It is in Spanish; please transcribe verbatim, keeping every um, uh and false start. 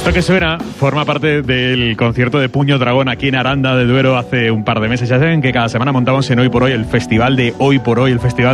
Esto que suena forma parte del concierto de Puño Dragón aquí en Aranda de Duero hace un par de meses. Ya saben que cada semana montamos en Hoy por Hoy el festival de Hoy por Hoy, el festival